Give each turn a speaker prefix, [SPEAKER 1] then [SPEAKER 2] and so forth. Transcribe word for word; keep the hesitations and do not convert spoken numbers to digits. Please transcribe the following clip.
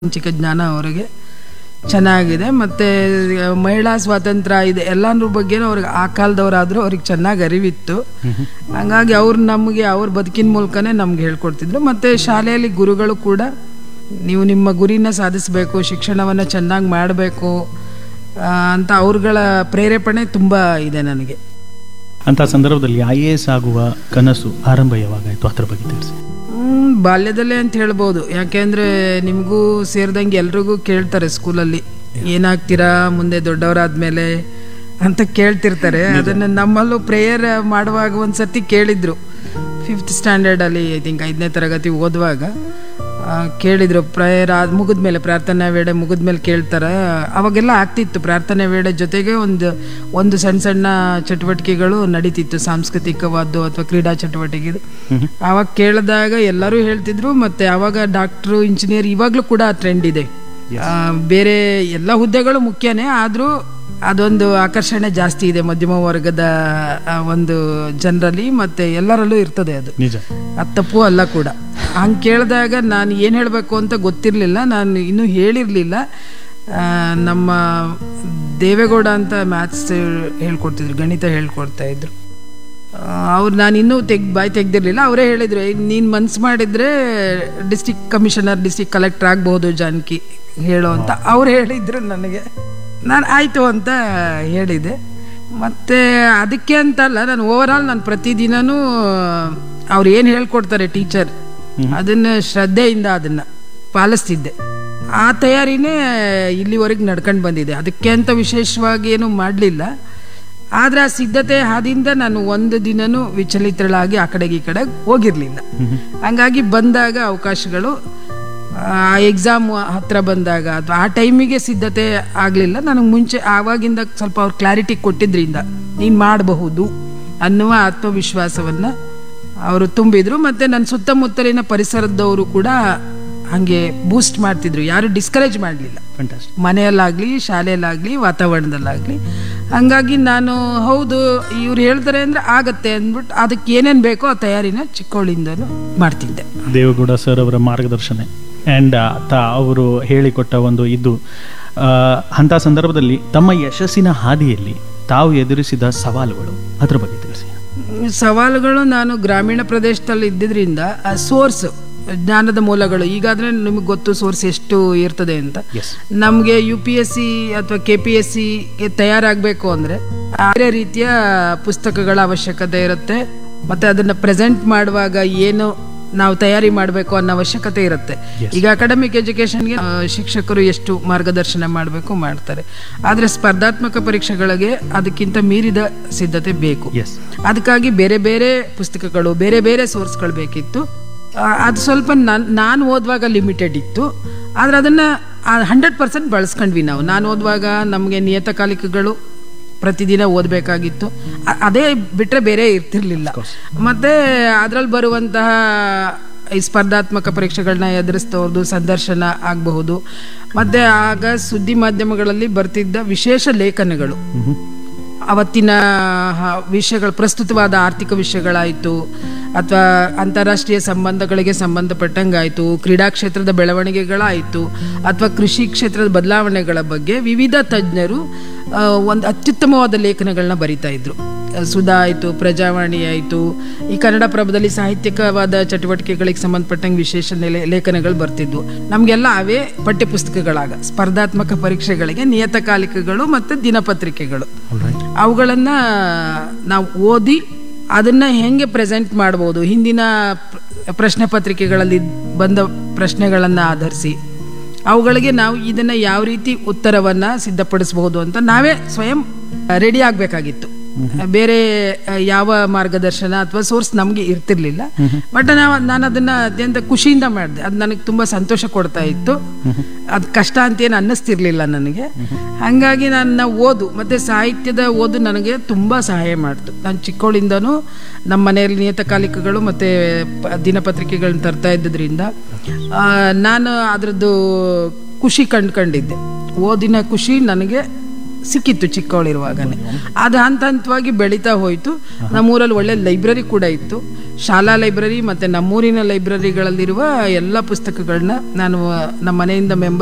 [SPEAKER 1] ಚಿಕ್ಕ ಜ್ಞಾನ ಅವರಿಗೆ ಚೆನ್ನಾಗಿದೆ. ಮತ್ತು ಮಹಿಳಾ ಸ್ವಾತಂತ್ರ್ಯ ಇದೆ ಎಲ್ಲರ ಬಗ್ಗೆನೂ ಅವ್ರಿಗೆ ಆ ಕಾಲದವರಾದರೂ ಅವ್ರಿಗೆ ಚೆನ್ನಾಗಿ ಅರಿವಿತ್ತು. ಹಂಗಾಗಿ ಅವ್ರು ನಮಗೆ ಅವ್ರ ಬದುಕಿನ ಮೂಲಕನೇ ನಮ್ಗೆ ಹೇಳ್ಕೊಡ್ತಿದ್ರು. ಮತ್ತು ಶಾಲೆಯಲ್ಲಿ ಗುರುಗಳು ಕೂಡ ನೀವು ನಿಮ್ಮ ಗುರಿನ ಸಾಧಿಸಬೇಕು, ಶಿಕ್ಷಣವನ್ನು ಚೆನ್ನಾಗಿ ಮಾಡಬೇಕು ಅಂತ ಅವ್ರಗಳ ಪ್ರೇರೇಪಣೆ ತುಂಬ ಇದೆ ನನಗೆ.
[SPEAKER 2] ಅಂಥ ಸಂದರ್ಭದಲ್ಲಿ ಐ ಎ ಎಸ್ ಆಗುವ ಕನಸು ಆರಂಭ ಯಾವಾಗಾಯಿತು ಅದ್ರ ಬಗ್ಗೆ ತಿಳಿಸಿ.
[SPEAKER 1] ಬಾಲ್ಯದಲ್ಲೇ ಅಂತ ಹೇಳ್ಬೋದು. ಯಾಕೆಂದರೆ ನಿಮಗೂ ಸೇರಿದಂಗೆ ಎಲ್ರಿಗೂ ಕೇಳ್ತಾರೆ ಸ್ಕೂಲಲ್ಲಿ ಏನಾಗ್ತೀರಾ ಮುಂದೆ ದೊಡ್ಡವರಾದ್ಮೇಲೆ ಅಂತ ಕೇಳ್ತಿರ್ತಾರೆ. ಅದನ್ನು ನಮ್ಮಲ್ಲೂ ಪ್ರೇಯರ್ ಮಾಡುವಾಗ ಒಂದು ಸರ್ತಿ ಕೇಳಿದ್ರು. ಫಿಫ್ತ್ ಸ್ಟ್ಯಾಂಡರ್ಡಲ್ಲಿ ಐ ಥಿಂಕ್ ಐದನೇ ತರಗತಿ ಓದುವಾಗ ಕೇಳಿದರು. ಪ್ರೇಯರ್ ಆದ ಮುಗಿದ್ಮೇಲೆ ಪ್ರಾರ್ಥನಾ ವೇಳೆ ಮುಗಿದ್ಮೇಲೆ ಕೇಳ್ತಾರೆ. ಅವಾಗೆಲ್ಲ ಆಗ್ತಿತ್ತು ಪ್ರಾರ್ಥನಾ ವೇಳೆ ಜೊತೆಗೆ ಒಂದು ಒಂದು ಸಣ್ಣ ಸಣ್ಣ ಚಟುವಟಿಕೆಗಳು ನಡೀತಿತ್ತು, ಸಾಂಸ್ಕೃತಿಕವಾದ್ದು ಅಥವಾ ಕ್ರೀಡಾ ಚಟುವಟಿಕೆ. ಆವಾಗ ಕೇಳಿದಾಗ ಎಲ್ಲರೂ ಹೇಳ್ತಿದ್ರು. ಮತ್ತು ಆವಾಗ ಡಾಕ್ಟ್ರು ಇಂಜಿನಿಯರ್ ಇವಾಗಲೂ ಕೂಡ ಟ್ರೆಂಡ್ ಇದೆ. ಬೇರೆ ಎಲ್ಲ ಹುದ್ದೆಗಳು ಮುಖ್ಯನೇ, ಆದರೂ ಅದೊಂದು ಆಕರ್ಷಣೆ ಜಾಸ್ತಿ ಇದೆ ಮಧ್ಯಮ ವರ್ಗದ ಒಂದು ಜನರಲ್ಲಿ, ಮತ್ತು ಎಲ್ಲರಲ್ಲೂ ಇರ್ತದೆ. ಅದು ಅದು ತಪ್ಪು ಅಲ್ಲ ಕೂಡ. ಹಂಗೆ ಕೇಳಿದಾಗ ನಾನು ಏನು ಹೇಳಬೇಕು ಅಂತ ಗೊತ್ತಿರಲಿಲ್ಲ, ನಾನು ಇನ್ನೂ ಹೇಳಿರಲಿಲ್ಲ. ನಮ್ಮ ದೇವೇಗೌಡ ಅಂತ ಮ್ಯಾಥ್ಸ್ ಹೇಳ್ಕೊಡ್ತಿದ್ರು, ಗಣಿತ ಹೇಳ್ಕೊಡ್ತಾ ಇದ್ರು. ಅವ್ರು ನಾನು ಇನ್ನೂ ತೆಗ್ ಬಾಯಿ ತೆಗ್ದಿರಲಿಲ್ಲ. ಅವರೇ ಹೇಳಿದರು, ನೀನು ಮನ್ಸು ಮಾಡಿದರೆ ಡಿಸ್ಟಿಕ್ ಕಮಿಷನರ್ ಡಿಸ್ಟಿಕ್ ಕಲೆಕ್ಟರ್ ಆಗ್ಬೋದು ಜಾನಕಿ ಹೇಳೋ ಅಂತ ಅವ್ರು ಹೇಳಿದರು ನನಗೆ. ನಾನು ಆಯಿತು ಅಂತ ಹೇಳಿದೆ. ಮತ್ತು ಅದಕ್ಕೆ ಅಂತಲ್ಲ, ನಾನು ಓವರಾಲ್ ನಾನು ಪ್ರತಿದಿನವೂ ಅವ್ರು ಏನು ಹೇಳ್ಕೊಡ್ತಾರೆ ಟೀಚರ್ ಅದನ್ನು ಶ್ರದ್ಧೆಯಿಂದ ಅದನ್ನು ಪಾಲಿಸ್ತಿದ್ದೆ. ಆ ತಯಾರಿನೇ ಇಲ್ಲಿವರೆಗೆ ನಡ್ಕೊಂಡು ಬಂದಿದೆ. ಅದಕ್ಕೆ ಅಂತ ವಿಶೇಷವಾಗಿ ಏನೂ ಮಾಡಲಿಲ್ಲ. ಆದರೆ ಆ ಸಿದ್ಧತೆ ಹಾದಿಂದ ನಾನು ಒಂದು ದಿನನೂ ವಿಚಲಿತಳಾಗಿ ಆ ಕಡೆಗೆ ಈ ಕಡೆಗೆ ಹೋಗಿರಲಿಲ್ಲ. ಹಂಗಾಗಿ ಬಂದಾಗ ಅವಕಾಶಗಳು ಆ ಎಕ್ಸಾಮ್ ಹತ್ತಿರ ಬಂದಾಗ ಅಥವಾ ಆ ಟೈಮಿಗೆ ಸಿದ್ಧತೆ ಆಗಲಿಲ್ಲ. ನನಗೆ ಮುಂಚೆ ಆವಾಗಿಂದ ಸ್ವಲ್ಪ ಅವ್ರು ಕ್ಲಾರಿಟಿ ಕೊಟ್ಟಿದ್ರಿಂದ ನೀನು ಮಾಡಬಹುದು ಅನ್ನುವ ಆತ್ಮವಿಶ್ವಾಸವನ್ನು ಅವರು ತುಂಬಿದ್ರು. ಮತ್ತು ನನ್ನ ಸುತ್ತಮುತ್ತಲಿನ ಪರಿಸರದವರು ಕೂಡ ಹಾಗೆ ಬೂಸ್ಟ್ ಮಾಡ್ತಿದ್ರು, ಯಾರು ಡಿಸ್ಕರೇಜ್ ಮಾಡಲಿಲ್ಲ. ಮನೆಯಲ್ಲಾಗಲಿ ಶಾಲೆಯಲ್ಲಾಗಲಿ ವಾತಾವರಣದಲ್ಲಾಗಲಿ. ಹಂಗಾಗಿ ನಾನು ಹೌದು ಇವ್ರು ಹೇಳ್ತಾರೆ ಅಂದರೆ ಆಗತ್ತೆ ಅಂದ್ಬಿಟ್ಟು ಅದಕ್ಕೆ ಏನೇನು ಬೇಕೋ ಆ ತಯಾರಿನ ಚಿಕ್ಕವಳಿಂದನೂ ಮಾಡ್ತಿದ್ದೆ.
[SPEAKER 2] ದೇವೇಗೌಡ ಸರ್ ಅವರ ಮಾರ್ಗದರ್ಶನ ಆ್ಯಂಡ್ ಅವರು ಹೇಳಿಕೊಟ್ಟ ಒಂದು ಇದು ಅಂಥ ಸಂದರ್ಭದಲ್ಲಿ ತಮ್ಮ ಯಶಸ್ಸಿನ ಹಾದಿಯಲ್ಲಿ ತಾವು ಎದುರಿಸಿದ ಸವಾಲುಗಳು ಅದರ ಬಗ್ಗೆ ತಿಳಿಸಿ.
[SPEAKER 1] ಸವಾಲುಗಳು, ನಾನು ಗ್ರಾಮೀಣ ಪ್ರದೇಶದಲ್ಲಿ ಇದ್ದಿದ್ದರಿಂದ ಸೋರ್ಸ್ ಜ್ಞಾನದ ಮೂಲಗಳು ಈಗಾದರೆ ನಿಮಗೆ ಗೊತ್ತು ಸೋರ್ಸ್ ಎಷ್ಟು ಇರ್ತದೆ ಅಂತ. ನಮಗೆ ಯು ಪಿ ಎಸ್ ಸಿ ಅಥವಾ ಕೆ ಪಿ ಎಸ್ ಸಿಗೆ ತಯಾರಾಗಬೇಕು ಅಂದರೆ ಬೇರೆ ರೀತಿಯ ಪುಸ್ತಕಗಳ ಅವಶ್ಯಕತೆ ಇರುತ್ತೆ. ಮತ್ತು ಅದನ್ನು ಪ್ರೆಸೆಂಟ್ ಮಾಡುವಾಗ ಏನು ನಾವು ತಯಾರಿ ಮಾಡಬೇಕು ಅನ್ನೋ ಅವಶ್ಯಕತೆ ಇರುತ್ತೆ. ಈಗ ಅಕಾಡೆಮಿಕ್ ಎಜುಕೇಷನ್ಗೆ ಶಿಕ್ಷಕರು ಎಷ್ಟು ಮಾರ್ಗದರ್ಶನ ಮಾಡಬೇಕು ಮಾಡ್ತಾರೆ, ಆದರೆ ಸ್ಪರ್ಧಾತ್ಮಕ ಪರೀಕ್ಷೆಗಳಿಗೆ ಅದಕ್ಕಿಂತ ಮೀರಿದ ಸಿದ್ಧತೆ ಬೇಕು. ಅದಕ್ಕಾಗಿ ಬೇರೆ ಬೇರೆ ಪುಸ್ತಕಗಳು ಬೇರೆ ಬೇರೆ ಸೋರ್ಸ್ಗಳು ಬೇಕಿತ್ತು. ಅದು ಸ್ವಲ್ಪ ನಾನು ನಾನು ಓದುವಾಗ ಲಿಮಿಟೆಡ್ ಇತ್ತು, ಆದರೆ ಅದನ್ನು ಹಂಡ್ರೆಡ್ ಪರ್ಸೆಂಟ್ ಬಳಸ್ಕೊಂಡ್ವಿ ನಾವು. ನಾನು ಓದುವಾಗ ನಮಗೆ ನಿಯತಕಾಲಿಕಗಳು ಪ್ರತಿದಿನ ಓದಬೇಕಾಗಿತ್ತು, ಅದೇ ಬಿಟ್ಟರೆ ಬೇರೆ ಇರ್ತಿರ್ಲಿಲ್ಲ. ಮತ್ತು ಅದರಲ್ಲಿ ಬರುವಂತಹ ಈ ಸ್ಪರ್ಧಾತ್ಮಕ ಪರೀಕ್ಷೆಗಳನ್ನ ಎದುರಿಸ್ತವ್ರದ್ದು ಸಂದರ್ಶನ ಆಗಬಹುದು. ಮತ್ತು ಆಗ ಸುದ್ದಿ ಮಾಧ್ಯಮಗಳಲ್ಲಿ ಬರ್ತಿದ್ದ ವಿಶೇಷ ಲೇಖನಗಳು, ಅವತ್ತಿನ ವಿಷಯಗಳು, ಪ್ರಸ್ತುತವಾದ ಆರ್ಥಿಕ ವಿಷಯಗಳಾಯಿತು ಅಥವಾ ಅಂತಾರಾಷ್ಟ್ರೀಯ ಸಂಬಂಧಗಳಿಗೆ ಸಂಬಂಧಪಟ್ಟಂಗಾಯಿತು, ಕ್ರೀಡಾ ಕ್ಷೇತ್ರದ ಬೆಳವಣಿಗೆಗಳಾಯಿತು ಅಥವಾ ಕೃಷಿ ಕ್ಷೇತ್ರದ ಬದಲಾವಣೆಗಳ ಬಗ್ಗೆ ವಿವಿಧ ತಜ್ಞರು ಒಂದು ಅತ್ಯುತ್ತಮವಾದ ಲೇಖನಗಳನ್ನ ಬರಿತಾ ಇದ್ರು. ಸುಧಾ ಆಯಿತು, ಪ್ರಜಾವಾಣಿ ಆಯಿತು, ಈ ಕನ್ನಡ ಪ್ರಭದಲ್ಲಿ ಸಾಹಿತ್ಯಿಕವಾದ ಚಟುವಟಿಕೆಗಳಿಗೆ ಸಂಬಂಧಪಟ್ಟಂಗೆ ವಿಶೇಷ ಲೇಖನಗಳು ಬರ್ತಿದ್ವು. ನಮಗೆಲ್ಲ ಅವೇ ಪಠ್ಯಪುಸ್ತಕಗಳಾಗ ಸ್ಪರ್ಧಾತ್ಮಕ ಪರೀಕ್ಷೆಗಳಿಗೆ ನಿಯತಕಾಲಿಕಗಳು ಮತ್ತು ದಿನಪತ್ರಿಕೆಗಳು. ಅವುಗಳನ್ನು ನಾವು ಓದಿ ಅದನ್ನು ಹೆಂಗೆ ಪ್ರೆಸೆಂಟ್ ಮಾಡ್ಬೋದು, ಹಿಂದಿನ ಪ್ರಶ್ನೆ ಪತ್ರಿಕೆಗಳಲ್ಲಿ ಬಂದ ಪ್ರಶ್ನೆಗಳನ್ನು ಆಧರಿಸಿ ಅವುಗಳಿಗೆ ನಾವು ಇದನ್ನು ಯಾವ ರೀತಿ ಉತ್ತರವನ್ನು ಸಿದ್ಧಪಡಿಸಬಹುದು ಅಂತ ನಾವೇ ಸ್ವಯಂ ರೆಡಿ ಆಗಬೇಕಾಗಿತ್ತು. ಬೇರೆ ಯಾವ ಮಾರ್ಗದರ್ಶನ ಅಥವಾ ಸೋರ್ಸ್ ನಮಗೆ ಇರ್ತಿರ್ಲಿಲ್ಲ. ಬಟ್ ನಾವು ನಾನು ಅದನ್ನು ಅತ್ಯಂತ ಖುಷಿಯಿಂದ ಮಾಡಿದೆ. ಅದು ನನಗೆ ತುಂಬ ಸಂತೋಷ ಕೊಡ್ತಾ ಇತ್ತು. ಅದು ಕಷ್ಟ ಅಂತೇನು ಅನ್ನಿಸ್ತಿರ್ಲಿಲ್ಲ ನನಗೆ. ಹಾಗಾಗಿ ನನ್ನ ಓದು ಮತ್ತು ಸಾಹಿತ್ಯದ ಓದು ನನಗೆ ತುಂಬ ಸಹಾಯ ಮಾಡ್ತು. ನಾನು ಚಿಕ್ಕವಳಿಂದನೂ ನಮ್ಮ ಮನೆಯಲ್ಲಿ ನಿಯತಕಾಲಿಕಗಳು ಮತ್ತು ದಿನಪತ್ರಿಕೆಗಳನ್ನ ತರ್ತಾ ಇದ್ದರಿಂದ ನಾನು ಅದರದ್ದು ಖುಷಿ ಕಂಡ್ಕೊಂಡಿದ್ದೆ. ಓದಿನ ಖುಷಿ ನನಗೆ ಸಿಕ್ಕಿತ್ತು ಚಿಕ್ಕವಳಿರುವಾಗನೇ. ಅದು ಹಂತ ಹಂತವಾಗಿ ಬೆಳೀತಾ ಹೋಯಿತು. ನಮ್ಮೂರಲ್ಲಿ ಒಳ್ಳೆ ಲೈಬ್ರರಿ ಕೂಡ ಇತ್ತು, ಶಾಲಾ ಲೈಬ್ರರಿ ಮತ್ತು ನಮ್ಮೂರಿನ ಲೈಬ್ರರಿಗಳಲ್ಲಿರುವ ಎಲ್ಲ ಪುಸ್ತಕಗಳನ್ನ ನಾನು ನಮ್ಮ ಮನೆಯಿಂದ ಮೆಂಬರ್